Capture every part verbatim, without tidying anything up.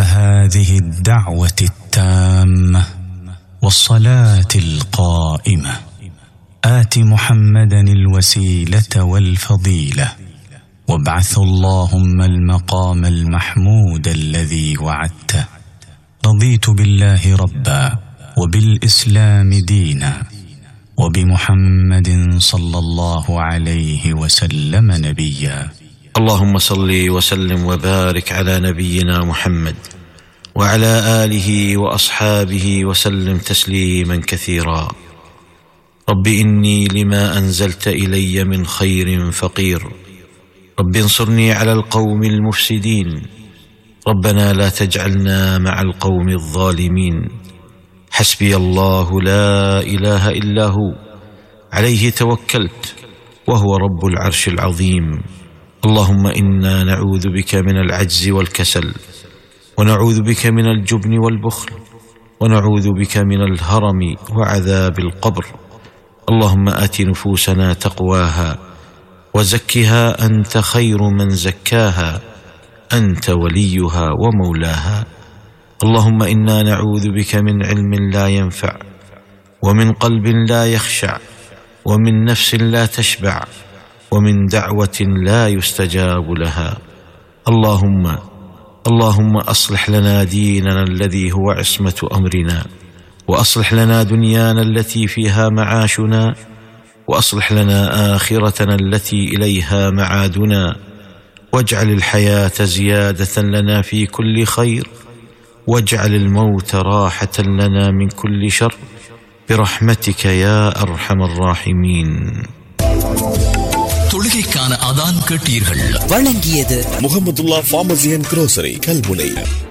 هذه الدعوة التامة والصلاة القائمة آت محمدا الوسيلة والفضيلة وابعث اللهم المقام المحمود الذي وعدته. رضيت بالله ربا وبالإسلام دينا وبمحمد صلى الله عليه وسلم نبيا. اللهم صل وسلم وبارك على نبينا محمد وعلى آله وأصحابه وسلم تسليما كثيرا. رب إني لما أنزلت إلي من خير فقير، رب انصرني على القوم المفسدين، ربنا لا تجعلنا مع القوم الظالمين. حسبي الله لا إله إلا هو عليه توكلت وهو رب العرش العظيم. اللهم إنا نعوذ بك من العجز والكسل، ونعوذ بك من الجبن والبخل، ونعوذ بك من الهرم وعذاب القبر. اللهم آت نفوسنا تقواها وزكها أنت خير من زكاها، أنت وليها ومولاها. اللهم إنا نعوذ بك من علم لا ينفع، ومن قلب لا يخشع، ومن نفس لا تشبع، ومن دعوة لا يستجاب لها. اللهم اللهم أصلح لنا ديننا الذي هو عصمة أمرنا، وأصلح لنا دنيانا التي فيها معاشنا، وأصلح لنا آخرتنا التي إليها معادنا، واجعل الحياة زيادة لنا في كل خير، واجعل الموت راحة لنا من كل شر، برحمتك يا أرحم الراحمين. தொழுகைக்கான அதான் கேட்டீர்கள். வழங்கியது Mahmudullah pharmacy and grocery Kalmunai.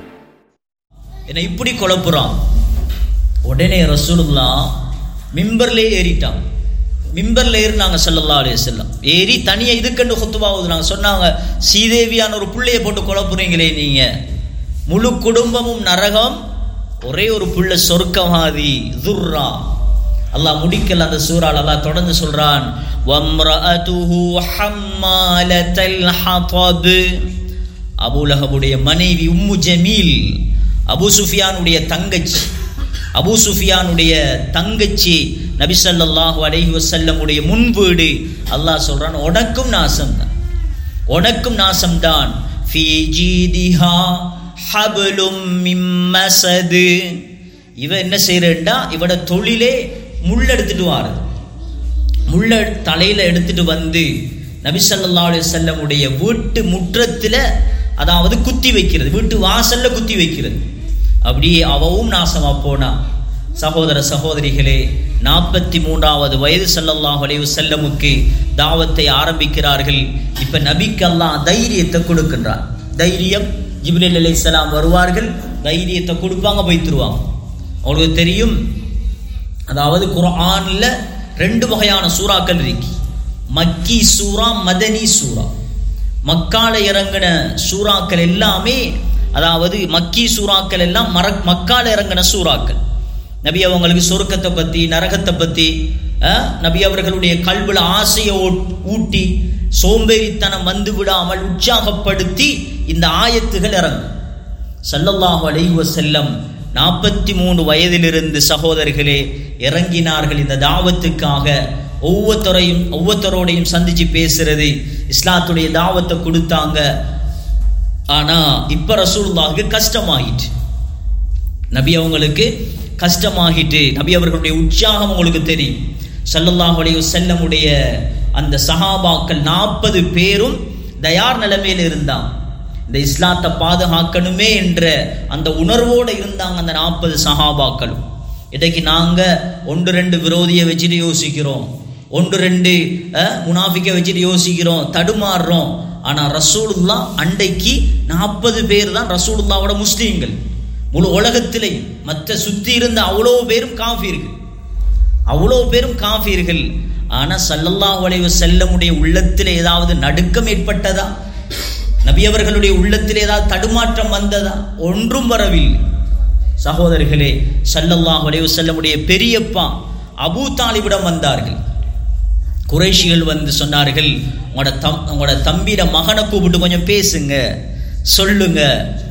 என்ன இப்படி குழப்புறான். உடனே ரசூலுல்லாஹ் மிம்பர்லே ஏறிட்டான். மிம்பர்ல ஏறினாங்க ஸல்லல்லாஹு அலைஹி வஸல்லம். ஏறி தனியா இதுக்கண்டு குத்துபா ஓதுனாங்க. சொன்னாங்க, சீதேவியான ஒரு புள்ளைய போட்டு குழப்புறீங்களே நீங்க, முழு குடும்பமும் நரகம், ஒரே ஒரு புள்ள சொர்க்கவாதி துர்ரா. அல்லாஹ் முடிக்கல அந்த சூறால. அல்லாஹ் தொடர்ந்து சொல்றான், வம்ரஅதுஹு ஹம்மாலத்தல் ஹதப். அபூ லஹபுடைய மனைவி உம்மு ஜமீல், அபூ சுஃபியானுடைய தங்கச்சி. அபூ சுஃபியானுடைய தங்கச்சி நபி ஸல்லல்லாஹு அலைஹி வஸல்லம் உடைய முன்வீடு. அல்லாஹ் சொல்றான், உனக்கும் நாசம்தான், உனக்கும் நாசம்தான். ஃபீ ஜீதிஹா ஹப்லும் மின் மஸத். இவ என்ன செய்யறா, இவட தொழிலே முள் எடுத்துட்டு வாரு. முள்ள தலையில எடுத்துட்டு வந்து நபி ஸல்லல்லாஹு அலைஹி வஸல்லம் உடைய வீட்டு முற்றத்துல, அதாவது குத்தி வைக்கிறது, வீட்டு வாசல்ல குத்தி வைக்கிறது. அப்படியே அவவும் நாசமா போனா. சகோதர சகோதரிகளே, நாற்பத்தி மூன்றாவது வயது ஸல்லல்லாஹு அலைஹி வஸல்லமுக்கு தாவத்தை ஆரம்பிக்கிறார்கள். இப்ப நபிக்கு அல்லாஹ் தைரியத்தை கொடுக்கின்றார். தைரியம், ஜிப்ரீல் அலைஹிஸ்ஸலாம் வருவார்கள், தைரியத்தை கொடுப்பாங்க, போய்த்துருவாங்க. அவங்களுக்கு தெரியும், அதாவது குர்ஆன்ல ரெண்டு வகையான சூறாக்கள் இருக்கு. மக்கி சூரா, மதனி சூரா. மக்கால இறங்கின சூறாக்கள் எல்லாமே, அதாவது மக்கி சூறாக்கள் எல்லாம் மர மக்கால இறங்கின சூறாக்கள். நபி அவங்களுக்கு சொர்க்கத்தை பத்தி, நரகத்தை பத்தி, நபி அவர்களுடைய கல்வில ஆசையை ஊட்டி சோம்பேறித்தனம் வந்து விடாமல் உற்சாகப்படுத்தி இந்த ஆயத்துகள் இறங்கும். ஸல்லல்லாஹு அலைஹி வஸல்லம் நாற்பத்தி மூணு வயதிலிருந்து சகோதரர்களே இறங்கினார்கள் இந்த தாவத்துக்காக. ஒவ்வொருத்தரையும் ஒவ்வொருத்தரோடையும் சந்திச்சு பேசுறது, இஸ்லாத்துடைய தாவத்தை கொடுத்தாங்க. ஆனா இப்ப ரசூலுல்லாஹ்க்கு கஷ்டமாகிட்டு, நபி அவங்களுக்கு கஷ்டமாகிட்டு. நபி அவர்களுடைய உற்சாகம் உங்களுக்கு தெரியும். ஸல்லல்லாஹு அலைஹி வஸல்லம் உடைய அந்த சஹாபாக்கள் நாற்பது பேரும் தயார் நிலைமையில் இருந்தாங்க. இந்த இஸ்லாத்தை பாதுகாக்கணுமே என்ற அந்த உணர்வோடு இருந்தாங்க அந்த நாற்பது சஹாபாக்களும். இன்றைக்கு நாங்க ஒன்று ரெண்டு விரோதியை வச்சுட்டு யோசிக்கிறோம், ஒன்று ரெண்டு முனாஃபிக்கை வச்சுட்டு யோசிக்கிறோம், தடுமாறுறோம். ஆனா ரசூலுல்லாஹ் அன்றைக்கு நாற்பது பேர் தான் ரசூலுல்லாவோட முஸ்லீம்கள். முழு உலகத்திலே மற்ற சுத்தி இருந்த அவ்வளோ பேரும் காஃபிர்கள், அவ்வளோ பேரும் காஃபிர்கள். ஆனா ஸல்லல்லாஹு அலைஹி வஸல்லமுடைய உள்ளத்தில் ஏதாவது நடுக்கம் ஏற்பட்டதா? நபி அவர்களுடைய உள்ளத்தில் ஏதாவது தடுமாற்றம் வந்ததா? ஒன்றும் வரவில்லை. சகோதரர்களே, ஸல்லல்லாஹு அலைஹி வஸல்லமுடைய பெரியப்பா அபூ தாலிபிடம் வந்தார்கள். குறைஷிகள் வந்து சொன்னார்கள், உங்களோட தம் உங்களோட தம்பியிட மகனை கூப்பிட்டு கொஞ்சம் பேசுங்க, சொல்லுங்க.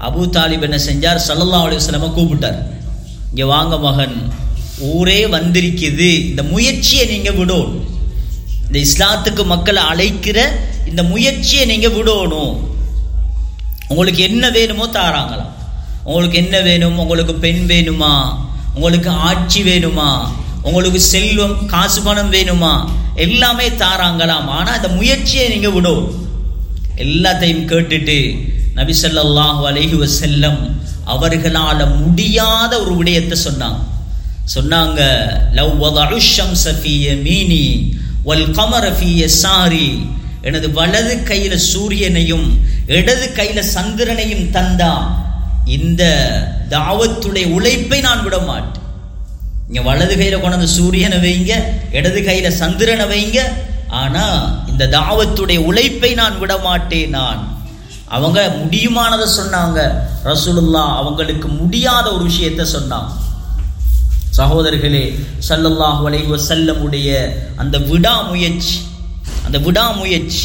அபூ தாலிப் என்ன செஞ்சார், ஸல்லல்லாஹு அலைஹி வஸல்லம் கூப்பிட்டார். இங்கே வாங்க மகன், ஊரே வந்திருக்குது, இந்த முயற்சியை நீங்கள் விடணும். இந்த இஸ்லாத்துக்கு மக்களை அழைக்கிற இந்த முயற்சியை நீங்கள் விடணும். உங்களுக்கு என்ன வேணுமோ தாராங்களாம். உங்களுக்கு என்ன வேணும்? உங்களுக்கு பெண் வேணுமா? உங்களுக்கு ஆட்சி வேணுமா? உங்களுக்கு செல்வம் காசு பணம் வேணுமா? எல்லாமே தாராங்களாம். ஆனால் இந்த முயற்சியை நீங்கள் விடும். எல்லாத்தையும் கேட்டுட்டு நபி ஸல்லல்லாஹு அலைஹி வஸல்லம் அவர்களால் முடியாத ஒரு விடயத்தை சொன்னாங்க. சொன்னாங்க, லவ் வதஉ ஷம்ஸ ஃபீ யமீனி வல் கமர ஃபீ யஸாரி, எனது வலது கையில சூரியனையும் இடது கையில சந்திரனையும் தந்தா இந்த தாவத்துடைய உழைப்பை நான் விட மாட்டேன். இங்க வலது கையில கொண்டு சூரியனை வைங்க, இடது கையில சந்திரனை வைங்க, ஆனா இந்த தாவத்துடைய உழைப்பை நான் விட மாட்டேன். நான் அவங்க முடியுமானதை சொன்னாங்க. ரசூலுல்லாஹ் அவங்களுக்கு முடியாத ஒரு விஷயத்தை சொன்னாங்க. சகோதரர்களே, ஸல்லல்லாஹு அலைஹி வஸல்லம் உடைய அந்த விடாமுயற்சி, அந்த விடாமுயற்சி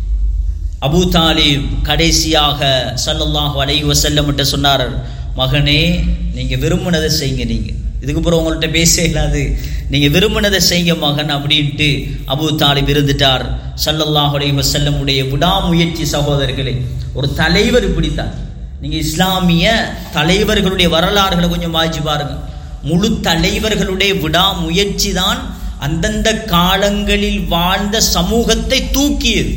அபூ தாலிப் கடைசியாக ஸல்லல்லாஹு அலைஹி வஸல்லம் கிட்ட சொன்னார், மகனே நீங்க விரும்பினதை செய்யுங்க, நீங்க இதுக்கு அப்புறம் உங்கள்கிட்ட பேச இல்லாது, நீங்க விரும்பினதை செய்யுங்க மகன் அப்படின்ட்டு அபூ தாலிப் இருந்துட்டார். ஸல்லல்லாஹு அலைஹி வஸல்லம் உடைய விடாமுயற்சி. சகோதரர்களே, ஒரு தலைவர் இப்படித்தான். நீங்க இஸ்லாமிய தலைவர்களுடைய வரலாறுகளை கொஞ்சம் வாய்ச்சி பாருங்க. முழு தலைவர்களுடைய விடாமுயற்சி தான் அந்தந்த காலங்களில் வாழ்ந்த சமூகத்தை தூக்கியது.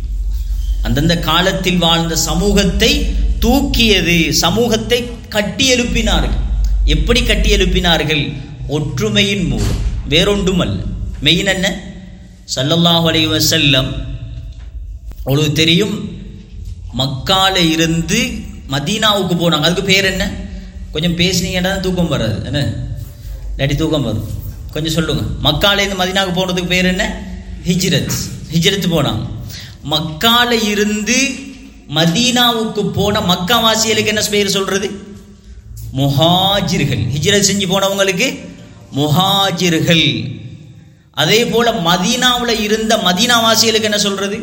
அந்தந்த காலத்தில் வாழ்ந்த சமூகத்தை தூக்கியது, சமூகத்தை கட்டி எழுப்பினார்கள். எப்படி கட்டி எழுப்பினார்கள்? ஒற்றுமையின் மூலம், வேறொன்றும் அல்ல. மெயின் என்ன? ஸல்லல்லாஹு அலைஹி வஸல்லம் உங்களுக்கு தெரியும், மக்கால இருந்து மதீனாவுக்கு போனாங்க. அதுக்கு பேர் என்ன? கொஞ்சம் பேசினீங்கன்னா தூக்கம் வராது, என்ன இல்லாட்டி தூக்கம் வரும். கொஞ்சம் சொல்லுங்க. மக்கால இருந்து மதீனாவுக்கு போனதுக்கு பேர் என்ன? ஹிஜ்ரத். ஹிஜ்ரத் போனாங்க. மக்கால இருந்து மதீனாவுக்கு போன மக்காவாசிகளுக்கு என்ன பேர் சொல்றது? முஹாஜிர்கள். ஹிஜ்ரத் செஞ்சு போனவங்களுக்கு முஹாஜிர்கள். அதே போல மதீனாவில் இருந்த மதீனாவாசிகளுக்கு என்ன சொல்றது?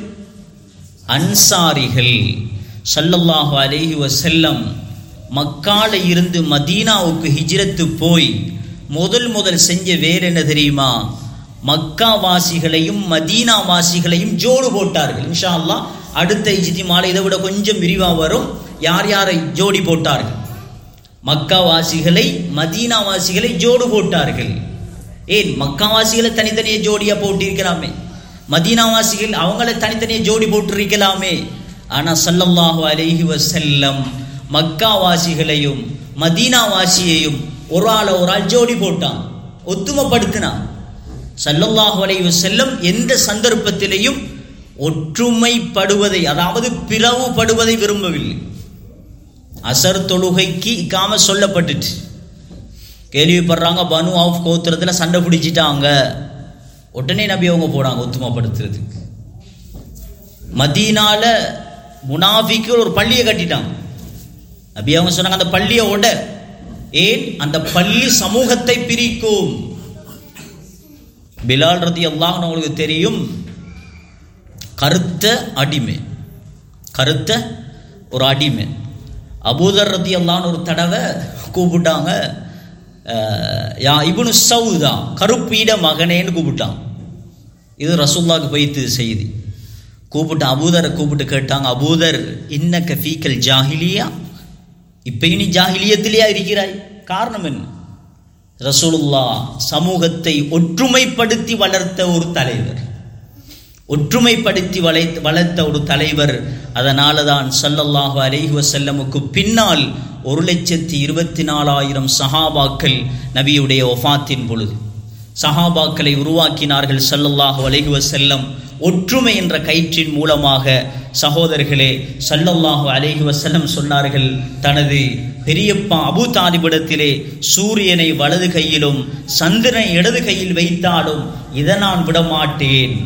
அன்சாரிகள். ஸல்லல்லாஹு அலைஹி வஸல்லம் மக்கால இருந்து மதீனாவுக்கு ஹிஜ்ரத்து போய் முதல் முதல் செஞ்ச வேறு என்ன தெரியுமா? மக்கா வாசிகளையும் மதீனா வாசிகளையும் ஜோடு போட்டார்கள். இன்ஷா அல்லாஹ் அடுத்த இஜ்திமால இதை விட கொஞ்சம் விரிவா வரும். யார் யாரை ஜோடி போட்டார்கள்? மக்கா வாசிகளை மதீனா வாசிகளை ஜோடு போட்டார்கள். ஏன் மக்கா வாசிகளை தனித்தனியே ஜோடியா போட்டிருக்கலாமே, மதீனா வாசிகள் அவங்கள தனித்தனியே ஜோடி போட்டிருக்கலாமே. ஆனா ஸல்லல்லாஹு அலைஹி வஸல்லம் மக்கா வாசிகளையும் மதீனா வாசியையும் ஒரு ஆள ஒரு ஆள் ஜோடி போட்டான், ஒத்துமைப்படுத்தினான். ஸல்லல்லாஹு அலைஹி வஸல்லம் எந்த சந்தர்ப்பத்திலையும் ஒற்றுமைப்படுவதை, அதாவது பிளவுபடுவதை விரும்பவில்லை. அசர் தொழுகைக்கு இக்காம சொல்லப்பட்டுச்சு. கேள்விப்படுறாங்க, பனு ஆஃப் கோத்திரத்தில் சண்டை பிடிச்சிட்டாங்க. உடனே நபி அவங்க போனாங்க ஒத்துமைப்படுத்துறதுக்கு. மதீனால முனாஃபிக்குகள் ஒரு பள்ளியை கட்டிட்டாங்க. நபி அவங்க சொன்னாங்க, அந்த பள்ளியை உட. ஏன்? அந்த பள்ளி சமூகத்தை பிரிக்கும். பிலால் ரலியல்லாஹு அன்ஹு உங்களுக்கு தெரியும், கருத்த அடிமை, கருத்த ஒரு அடிமை. அபூதர் ரலியல்லாஹு அன்ஹு ஒரு தடவை கூப்பிட்டாங்க, யா இப்னு சௌதா, கருப்பீட மகனேன்னு கூப்பிட்டாங்க. இது ரசூலுல்லாஹ்க்கு போயிட்டு செய்தி. கூப்பிட்டு அபூதரை கூப்பிட்டு கேட்டாங்க, அபூதர் இன்னக ஃபீக்கல் ஜாஹிலியா, இப்பயும் நீ ஜாஹிலியத்திலேயா இருக்கிறாய்? காரணம் என்ன? ரசூலுல்லாஹ் சமூகத்தை ஒற்றுமைப்படுத்தி வளர்த்த ஒரு தலைவர், ஒற்றுமைப்படுத்தி வளர்த்த வளர்த்த ஒரு தலைவர். அதனால தான் ஸல்லல்லாஹு அலைஹி வஸல்லமுக்கு பின்னால் ஒரு லட்சத்தி இருபத்தி நாலாயிரம் சஹாபாக்கள் நபியுடைய வஃபாத்தின் பொழுது சஹாபாக்களை உருவாக்கினார்கள் ஸல்லல்லாஹு அலைஹி வஸல்லம். ஒற்றுமை என்ற கயிற்றின் மூலமாக. சகோதரர்களே, ஸல்லல்லாஹு அலைஹி வஸல்லம் சொன்னார்கள், தனது பெரியப்பா அபூ தாலிபிடத்திலே சூரியனை வலது கையிலும் சந்திரனை இடது கையில் வைத்தாலும் இதை நான் விடமாட்டேன்.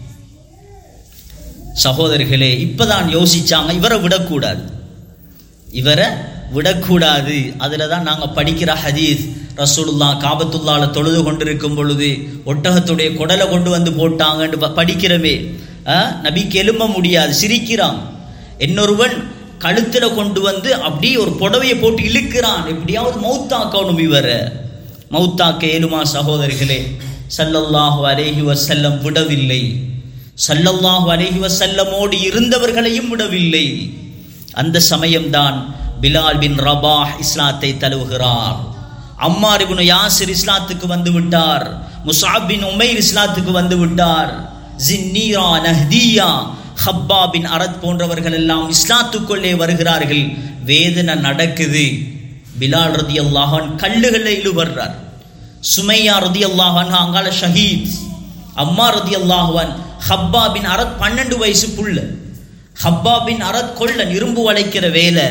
சகோதரர்களே, இப்பதான் யோசிச்சாங்க, இவரை விடக்கூடாது, இவரை விடக்கூடாது. அதில் தான் நாங்கள் படிக்கிற ஹதீஸ், ரசூலுல்லாஹ் காபத்துல்லாஹ்ல தொழுது கொண்டிருக்கும் பொழுது ஒட்டகத்துடைய குடலை கொண்டு வந்து போட்டாங்கன்னு படிக்கிறமே. நபிக்கு எழும்ப முடியாது, சிரிக்கிறான். இன்னொருவன் கழுத்துல கொண்டு வந்து அப்படியே ஒரு புடவையை போட்டு இழுக்கிறான். எப்படியாவது மௌத்தாக்கணும் இவரை. மௌத்தாக்க ஏழுமா சகோதரிகளே? ஸல்லல்லாஹு அலைஹி வஸல்லம் விடவில்லை. ஸல்லல்லாஹு அலைஹி வஸல்லமோடு இருந்தவர்களையும் விடவில்லை. அந்த சமயம்தான் பிலால் பின் ரபாஹ் இஸ்லாத்தை தழுவுகிறார். அம்மார் இப்னு யாசிர் இஸ்லாத்துக்கு வந்து விட்டார். முஸ்அப் பின் உமைர் இஸ்லாத்துக்கு வந்து விட்டார். ஜின்னீரா, நஹ்தியா, ஹப்பாப் பின் அரத் போன்றவர்கள் எல்லாம் இஸ்லாத்துக்குள்ளே வருகிறார்கள். வேதனை நடக்குது. பிலால் ரலியல்லாஹு அன்ஹு கல்லுகளை இழுவர்றார். சுமையா ரலியல்லாஹு அன்ஹா அங்கால ஷஹீத். அம்மார் ரலியல்லாஹு அன்ஹு ஹப்பாப் பின் அரத் பன்னெண்டு வயசு புள்ள. ஹப்பாப் பின் அரத் கொள்ளன், இரும்பு வளைக்கிற வேலை.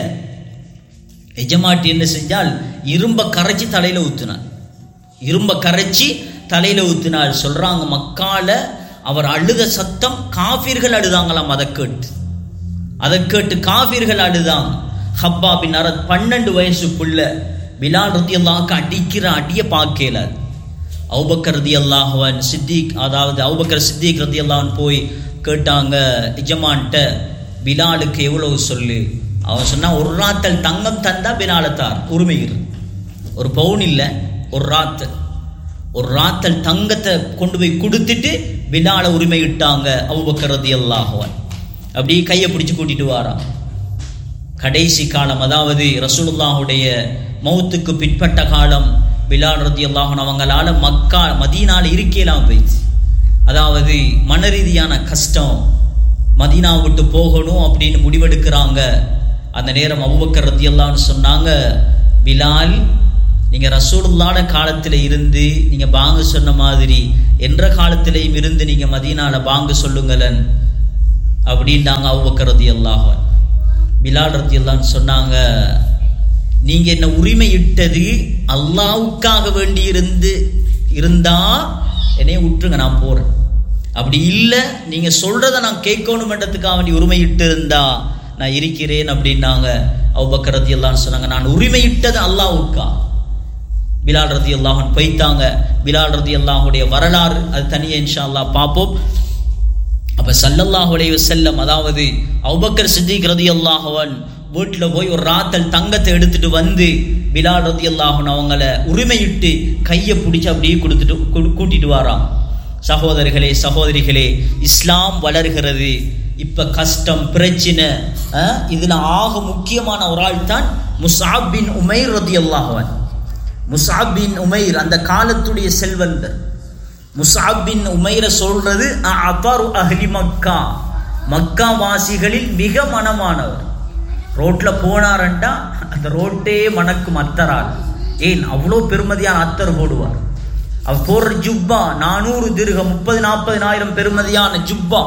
எஜமாட்டி என்ன செஞ்சால் இரும்ப கரைச்சி தலையில ஊத்தினார். இரும்ப கரைச்சி தலையில ஊத்தினார். சொல்றாங்க மக்கால அவர் அழுத சத்தம் காஃபிர்கள் அழுதாங்களாம். அதை கேட்டு அதை கேட்டு காஃபிர்கள் அழுதாங்க. ஹப்பாப் பின் அரத் பன்னெண்டு வயசு புள்ள. பிலால் ரலியல்லாஹு அடிக்கிற அடியை பார்க்கல. அபூபக்கர் ரலியல்லாஹு அன்ஹு சித்திக், அதாவது அபூபக்கர் சித்திக் ரலியல்லாஹு அன்ஹு போய் கேட்டாங்க எஜமான்ட்ட, பிலாலுக்கு எவ்வளவு சொல்லு. அவன் சொன்னா ஒரு ராத்தல் தங்கம் தந்தா பிலாலத்தார் உரிமை இரு. ஒரு பவுன் இல்லை, ஒரு ராத்தல் ஒரு ராத்தல் தங்கத்தை கொண்டு போய் கொடுத்துட்டு பிலால உரிமை இட்டாங்க அபூபக்கர் ரலியல்லாஹு அன்ஹு. அப்படியே கையை பிடிச்சு கூட்டிட்டு வாரான். கடைசி காலம், அதாவது ரசூலுல்லாஹுடைய மௌத்துக்கு பிற்பட்ட காலம். பிலால் ரலியல்லாஹு அன்ஹு அவங்களால மக்கா மதீனால இருக்கலாம் போயிடுச்சு. அதாவது மன ரீதியான கஷ்டம். மதீனா விட்டு போகணும் அப்படின்னு முடிவெடுக்கிறாங்க. அந்த நேரம் அபூபக்கர் ரலியல்லாஹு அன்ஹு சொன்னாங்க, பிலால், நீங்க ரசூலுல்லாஹ் காலத்துல இருந்து நீங்க பாங்கு சொன்ன மாதிரி என்ற காலத்திலையும் இருந்து நீங்க மதீனால பாங்கு சொல்லுங்களன் அப்படின்ட்டாங்க அபூபக்கர் ரலியல்லாஹு அன்ஹு. பிலால் ரலியல்லாஹு அன்ஹு சொன்னாங்க, நீங்க என்ன உரிமை இட்டது அல்லாஹ்வுக்காக வேண்டி இருந்து இருந்தா என்னைய விட்டுருங்க, நான் போறேன். அப்படி இல்லை, நீங்க சொல்றதை நான் கேட்கணும் என்றதுக்காக வேண்டி உரிமை இட்டு இருந்தா நான் இருக்கிறேன் அப்படின்னாங்க. அபூபக்கர் ரலியல்லாஹு அன்ஹு சொன்னாங்க, நான் உரிமை இட்டது அல்லாஹ்வுக்கா. பிலால் ரலியல்லாஹு அன்ஹு போய்த்தாங்க. பிலால் ரலியல்லாஹுடைய வரலாறு அது தனியே இன்ஷா அல்லாஹ் பார்ப்போம். அப்ப ஸல்லல்லாஹு அலைஹி வஸல்லம், அதாவது அபூபக்கர் சித்திக் ரலியல்லாஹு அன்ஹு வீட்டில் போய் ஒரு ராத்தல் தங்கத்தை எடுத்துட்டு வந்து பிலால் ரலியல்லாஹு அன்ஹு அவங்கள உரிமையிட்டு கையை பிடிச்சி அப்படியே கொடுத்துட்டு கூட்டிட்டு வாராம். சகோதரர்களே சகோதரிகளே, இஸ்லாம் வளர்கிறது. இப்ப கஷ்டம் பிரச்சனை, இதுல ஆக முக்கியமான ஒரு ஆள் தான் முஸ்அப் பின் உமைர் ரலியல்லாஹு அன்ஹு. முஸ்அப் பின் உமைர் அந்த காலத்துடைய செல்வந்தர். முஸ்அப் பின் உமைர சொல்றது அபரு அஹ்லி மக்கா, மக்கா வாசிகளில் மிக மனமானவர். ரோட்ல போனாரண்டா அந்த ரோட்டே மணக்கும் அத்தரால். ஏன் அவ்வளோ பெருமதியான அத்தர் போடுவார். அவர் போடுற ஜுப்பா நானூறு திர்ஹம், முப்பது நாற்பதினாயிரம் பெருமதியான ஜுப்பா.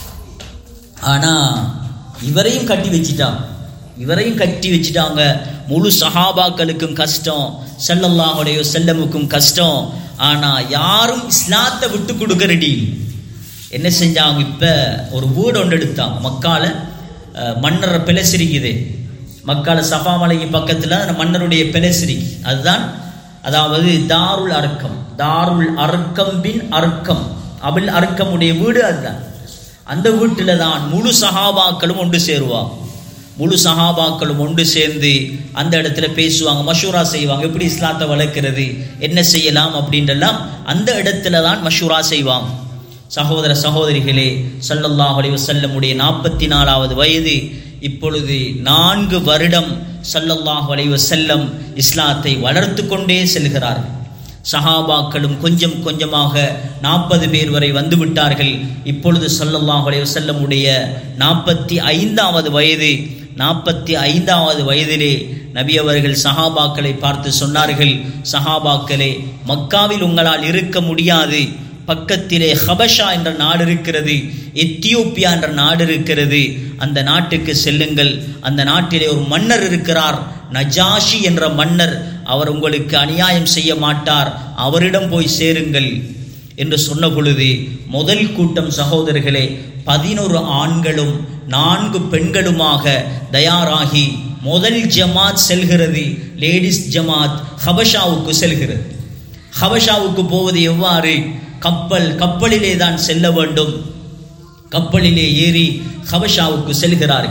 ஆனா இவரையும் கட்டி வச்சுட்டாங்க, இவரையும் கட்டி வச்சுட்டாங்க. முழு சஹாபாக்களுக்கும் கஷ்டம், ஸல்லல்லாஹு அலைஹி வஸல்லமுக்கும் கஷ்டம். ஆனா யாரும் இஸ்லாத்தை விட்டு கொடுக்க ரெடி. என்ன செஞ்சாங்க, இப்ப ஒரு வீடு ஒன்று எடுத்தாங்க. மக்கால மன்னர பெலசிரிக்குது. மக்கால சஃபா மலைக்கு பக்கத்துல அந்த மன்னருடைய பெலசிரிக்கு, அதுதான் அதாவது தாருல் அர்க்கம். தாருல் அர்க்கம் பின் அர்க்கம், அபில் அர்க்கமுடைய வீடு அதுதான். அந்த வீட்டில தான் முழு சஹாபாக்களும் ஒன்று சேருவாங்க. முழு சஹாபாக்களும் ஒன்று சேர்ந்து அந்த இடத்துல பேசுவாங்க, மஷூரா செய்வாங்க. எப்படி இஸ்லாத்தை வளர்க்கிறது, என்ன செய்யலாம் அப்படின்றலாம் அந்த இடத்துல தான் மஷூரா செய்வாங்க. சகோதர சகோதரிகளே, ஸல்லல்லாஹு அலைஹி வஸல்லமுடைய நாற்பத்தி நாலாவது வயது. இப்பொழுது நான்கு வருடம் ஸல்லல்லாஹு அலைஹி வஸல்லம் இஸ்லாத்தை வளர்த்து கொண்டே செல்கிறார்கள். சஹாபாக்களும் கொஞ்சம் கொஞ்சமாக நாற்பது பேர் வரை வந்து விட்டார்கள். இப்பொழுது ஸல்லல்லாஹு அலைஹி வஸல்லமுடைய நாற்பத்தி ஐந்தாவது வயது. நாற்பத்தி ஐந்தாவது வயதிலே நபி அவர்கள் சஹாபாக்களை பார்த்து சொன்னார்கள், சஹாபாக்களே, மக்காவில் உங்களால் இருக்க முடியாது. பக்கத்திலே ஹபஷா என்ற நாடு இருக்கிறது, எத்தியோப்பியா என்ற நாடு இருக்கிறது. அந்த நாட்டுக்கு செல்லுங்கள். அந்த நாட்டிலே ஒரு மன்னர் இருக்கிறார், நஜாஷி என்ற மன்னர். அவர் உங்களுக்கு அநியாயம் செய்ய மாட்டார், அவரிடம் போய் சேருங்கள் என்று சொன்ன பொழுது முதல் கூட்டம் சகோதரர்களே பதினொரு ஆண்களும் நான்கு பெண்களுமாக தயாராகி முதல் ஜமாத் செல்கிறது. லேடிஸ் ஜமாத் ஹபஷாவுக்கு செல்கிறது. ஹபஷாவுக்கு போவது எவ்வாறு? கப்பல், கப்பலிலே தான் செல்ல வேண்டும். கப்பலிலே ஏறி ஹபஷாவுக்கு செல்கிறார்கள்.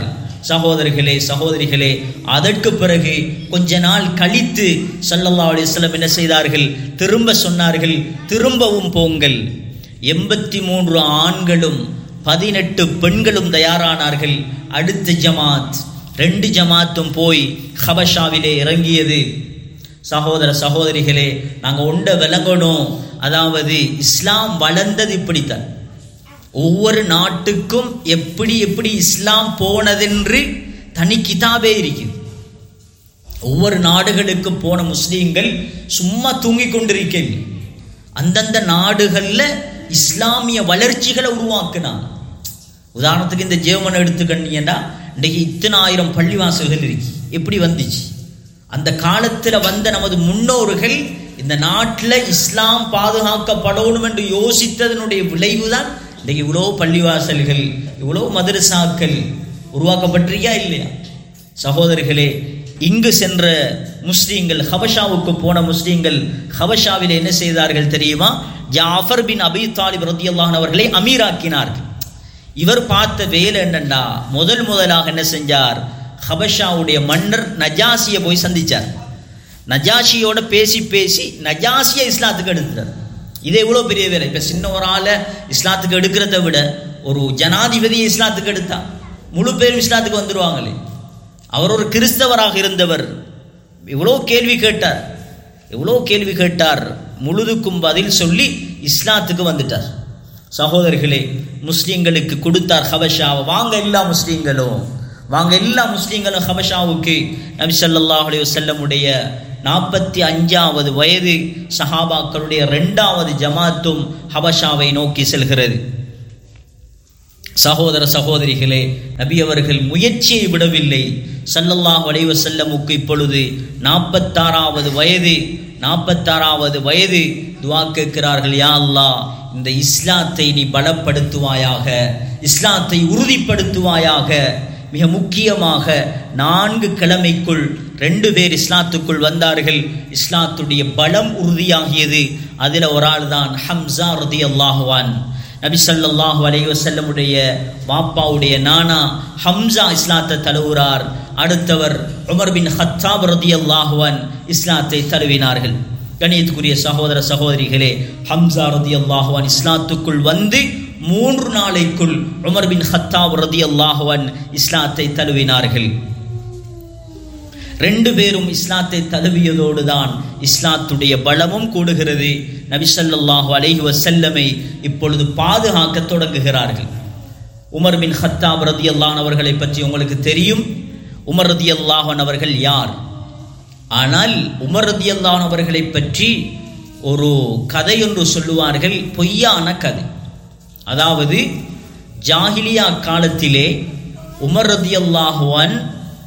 சகோதரர்களே சகோதரிகளே, அதற்கு பிறகு கொஞ்ச நாள் கழித்து ஸல்லல்லாஹு அலைஹி வஸல்லம் என்ன செய்தார்கள்? திரும்ப சொன்னார்கள், திரும்பவும் போங்கள். எண்பத்தி மூன்று ஆண்களும் பதினெட்டு பெண்களும் தயாரானார்கள். அடுத்த ஜமாத், ரெண்டு ஜமாத்தும் போய் ஹபஷாவிலே இறங்கியது. சகோதர சகோதரிகளே, நாங்கள் ஒன்றை விளங்கணும். அதாவது இஸ்லாம் வளர்ந்தது இப்படித்தான். ஒவ்வொரு நாட்டுக்கும் எப்படி எப்படி இஸ்லாம் போனதென்று தனி கிதாபே இருக்குது. ஒவ்வொரு நாடுகளுக்கு போன முஸ்லீம்கள் சும்மா தூங்கி கொண்டிருக்கவில்லை. அந்தந்த நாடுகளில் இஸ்லாமிய வளர்ச்சிகளை உருவாக்குனாங்க. உதாரணத்துக்கு இந்த ஜெர்மன் எடுத்துக்கிட்டீங்கன்னா இன்றைக்கு இத்தனை ஆயிரம் பள்ளிவாசல்கள் இருக்கு. எப்படி வந்துச்சு? அந்த காலத்தில் வந்த நமது முன்னோர்கள் இந்த நாட்டில் இஸ்லாம் பாதுகாக்கப்படணும் என்று யோசித்ததனுடைய விளைவு தான் இன்றைக்கு இவ்வளோ பள்ளிவாசல்கள், இவ்வளோ மதரசாக்கள் உருவாக்கப்பட்டிருக்கா இல்லையா? சகோதரர்களே, இங்கு சென்ற முஸ்லீம்கள், ஹபஷாவுக்கு போன முஸ்லீம்கள் ஹபஷாவில் என்ன செய்தார்கள் தெரியுமா? ஜாஃபர் பின் அபி தாலிப் ரலியல்லாஹு அன்ஹு அவர்களை அமீராக்கினார்கள். இவர் பார்த்த வேலை என்னண்டா, முதல் முதலாக என்ன செஞ்சார்? ஹபஷாவுடைய மன்னர் நஜாசியை போய் சந்திச்சார். நஜாசியோட பேசி பேசி நஜாசியை இஸ்லாத்துக்கு எடுத்துட்டார். இது எவ்வளோ பெரிய வேலை. இப்போ சின்ன ஒரு ஆளை இஸ்லாத்துக்கு எடுக்கிறத விட ஒரு ஜனாதிபதியை இஸ்லாத்துக்கு எடுத்தா முழு பேரும் இஸ்லாத்துக்கு வந்துடுவாங்களே. அவர் ஒரு கிறிஸ்தவராக இருந்தவர். எவ்வளோ கேள்வி கேட்டார், எவ்வளோ கேள்வி கேட்டார், முழுதுக்கும் பதில் சொல்லி இஸ்லாத்துக்கு வந்துட்டார். சகோதரர்களே, முஸ்லீம்களுக்கு கொடுத்தார் ஹபஷாவை. வாங்க எல்லா முஸ்லீம்களும், வாங்க எல்லா முஸ்லீம்களும் ஹபஷாவுக்கு. நபி ஸல்லல்லாஹு அலைஹி வஸல்லம் உடைய நாற்பத்தி அஞ்சாவது வயது சஹாபாக்களுடைய இரண்டாவது ஜமாத்தும் ஹபஷாவை நோக்கி செல்கிறது. சகோதர சகோதரிகளே, நபி அவர்கள் முயற்சியை விடவில்லை. ஸல்லல்லாஹு அலைஹி வஸல்லமுக்கு இப்பொழுது நாற்பத்தாறாவது வயது. நாற்பத்தாறாவது வயது துஆ கேட்கிறார்கள், யா அல்லாஹ், இந்த இஸ்லாத்தை நீ பலப்படுத்துவாயாக, இஸ்லாத்தை உறுதிப்படுத்துவாயாக. மிக முக்கியமாக நான்கு கிழமைக்குள் ரெண்டு பேர் இஸ்லாத்துக்குள் வந்தார்கள். இஸ்லாத்துடைய பலம் உறுதியாகியது. அதில் ஒரு ஆள் தான் ஹம்ஸா ரலியல்லாஹு அன்ஹு. நபி ஸல்லல்லாஹு அலைஹி வஸல்லமுடைய வாப்பாவுடைய நானா ஹம்ஸா இஸ்லாத்தை தழுவுறார். அடுத்தவர் உமர் பின் ஹத்தாப் ரலியல்லாஹு அன்ஹு இஸ்லாத்தை தழுவினார்கள். கணியத்துக்குரிய சகோதர சகோதரிகளே, ஹம்ஸா ரலியல்லாஹு அன்ஹு இஸ்லாத்துக்குள் வந்து மூன்று நாளைக்குள் உமர் பின் ஹத்தாப் ரலியல்லாஹு அன்ஹு இஸ்லாத்தை தழுவினார்கள். ரெண்டு பேரும் இஸ்லாத்தை தழுவியதோடு தான் இஸ்லாத்துடைய பலமும் கூடுகிறது. நபி ஸல்லல்லாஹு அலைஹி வஸல்லமை இப்பொழுது பாதுகாக்க தொடங்குகிறார்கள். உமர் பின் ஹத்தாப் ரலியல்லாஹு அன்ஹு அவர்களை பற்றி உங்களுக்கு தெரியும். உமர் ரலியல்லாஹு அன்ஹு அவர்கள் யார்? ஆனால் உமர் ரலியல்லாஹு அன்ஹு அவர்களை பற்றி ஒரு கதை ஒன்று சொல்லுவார்கள், பொய்யான கதை. அதாவது ஜாஹிலியா காலத்திலே உமர் ரலியல்லாஹு அன்ஹு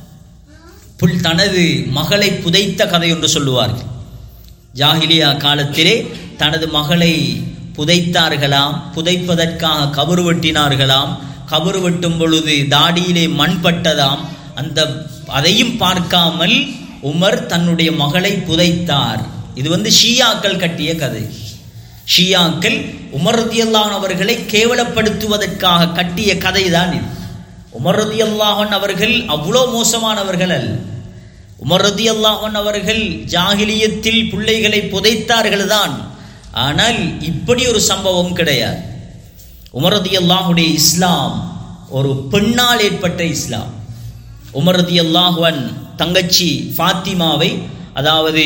புல் தனது மகளை புதைத்த கதை ஒன்று சொல்லுவார்கள். ஜாஹிலியா காலத்திலே தனது மகளை புதைத்தார்களாம். புதைப்பதற்காக கபறு வெட்டினார்களாம். கபறு வெட்டும் பொழுது தாடியிலே மண் பட்டதாம். அந்த அதையும் பார்க்காமல் உமர் தன்னுடைய மகளை புதைத்தார். இது வந்து ஷியாக்கள் கட்டிய கதை. ஷியாக்கள் உமர் ரலியல்லாஹு அன்ஹு அவர்களை கேவலப்படுத்துவதற்காக கட்டிய கதை தான் இது. உமர் ரலியல்லாஹு அன்ஹு அவர்கள் அவ்வளோ மோசமானவர்கள் அல்ல. உமர் ரலியல்லாஹு அன்ஹு அவர்கள் ஜாஹிலியத்தில் பிள்ளைகளை புதைத்தார்கள் தான். ஆனால் இப்படி ஒரு சம்பவம் கிடையாது. உமர் ரலியல்லாஹுடைய இஸ்லாம் ஒரு பெண்ணால் ஏற்பட்ட இஸ்லாம். உமர் ரலியல்லாஹு அன்ஹு தங்கச்சி ஃபாத்திமாவை, அதாவது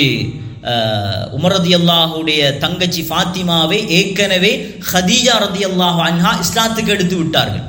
உமர் ரலியல்லாஹுடைய தங்கச்சி ஃபாத்திமாவை ஏற்கனவே ஹதீஜா ரலியல்லாஹு அன்ஹா இஸ்லாத்துக்கு எடுத்து விட்டார்கள்